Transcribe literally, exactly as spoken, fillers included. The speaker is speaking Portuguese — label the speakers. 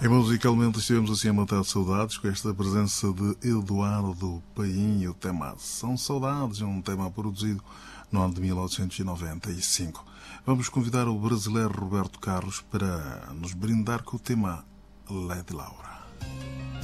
Speaker 1: E musicalmente estivemos assim a matar saudades com esta presença de Eduardo Paim e o tema São Saudades, um tema produzido no ano de mil novecentos e noventa e cinco. Vamos convidar o brasileiro Roberto Carlos para nos brindar com o tema Lady Laura.